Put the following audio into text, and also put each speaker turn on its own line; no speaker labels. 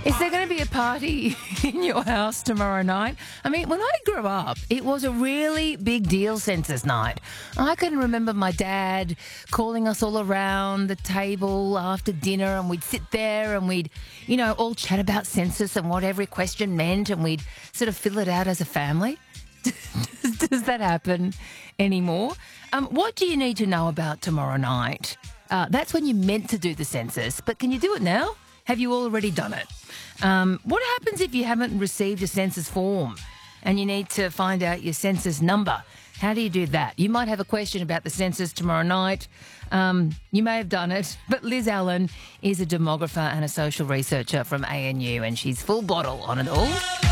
Is there going to be a party in your house tomorrow night? I mean, when I grew up, it was a really big deal, census night. I can remember my dad calling us all around the table after dinner, and we'd sit there and we'd, all chat about census and what every question meant, and we'd sort of fill it out as a family. Does that happen anymore? What do you need to know about tomorrow night? That's when you're meant to do the census, but can you do it now? Have you already done it? What happens if you haven't received a census form and you need to find out your census number? How do you do that? You might have a question about the census tomorrow night. You may have done it, but Liz Allen is a demographer and a social researcher from ANU, and she's full bottle on it all.